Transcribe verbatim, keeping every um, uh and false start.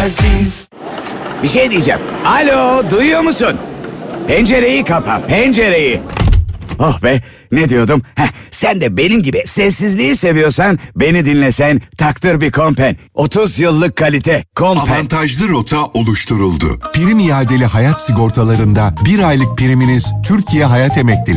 Portekiz. Bir şey diyeceğim. Alo, duyuyor musun? Pencereyi kapa, pencereyi. Oh be, ne diyordum? Heh, sen de benim gibi sessizliği seviyorsan beni dinlesen taktır bir Kompen. otuz yıllık kalite Kompen. Avantajlı rota oluşturuldu. Prim iadeli hayat sigortalarında bir aylık priminiz Türkiye Hayat Emekliliği